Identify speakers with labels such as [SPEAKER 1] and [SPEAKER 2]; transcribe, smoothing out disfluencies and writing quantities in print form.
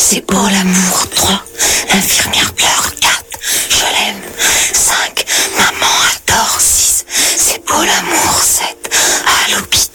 [SPEAKER 1] c'est beau l'amour. 3, l'infirmière pleure. 4, je l'aime. 5, maman adore. 6, c'est beau l'amour. 7, à l'hôpital.